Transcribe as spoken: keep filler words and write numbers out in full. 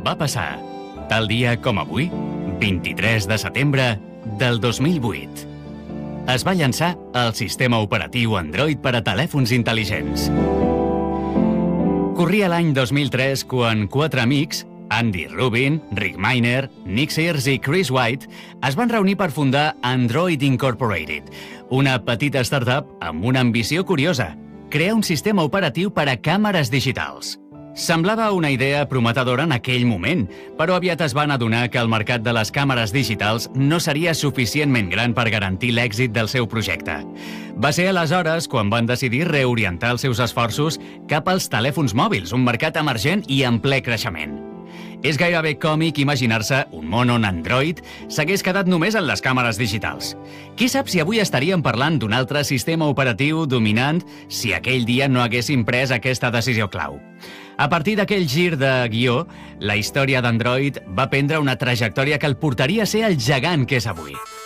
va passar, tal dia com avui, vint-i-tres de setembre del dos mil vuit. Es va llançar el sistema operatiu Android per a telèfons intel·ligents. Corria l'any dos mil tres quan quatre amics, Andy Rubin, Rick Miner, Nick Sears i Chris White, es van reunir per fundar Android Incorporated, una petita startup amb una ambició curiosa: crear un sistema operatiu per a càmeres digitals. Semblava una idea prometedora en aquell moment, però aviat es van adonar que el mercat de les càmeres digitals no seria suficientment gran per garantir l'èxit del seu projecte. Va ser aleshores quan van decidir reorientar els seus esforços cap als telèfons mòbils, un mercat emergent i en ple creixement. És gairebé còmic imaginar-se un món on Android s'hagués quedat només en les càmeres digitals. Qui sap si avui estaríem parlant d'un altre sistema operatiu dominant si aquell dia no haguéssim pres aquesta decisió clau. A partir d'aquell gir de guió, la història d'Android va prendre una trajectòria que el portaria a ser el gegant que és avui.